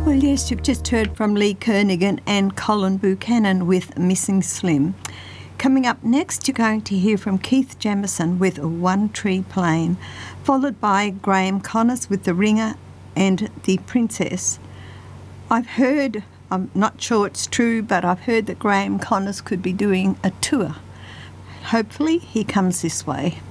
Well, yes, you've just heard from Lee Kernaghan and Colin Buchanan with Missing Slim. Coming up next, you're going to hear from Keith Jamison with One Tree Plain, followed by Graham Connors with The Ringer and The Princess. I've heard, I'm not sure it's true, but I've heard that Graham Connors could be doing a tour. Hopefully he comes this way.